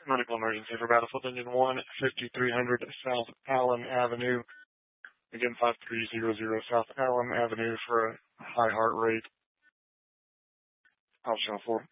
Medical emergency for Battlefield Engine 1, 5300 South Allen Avenue. Again, 5300 South Allen Avenue for a high heart rate. Optional 4.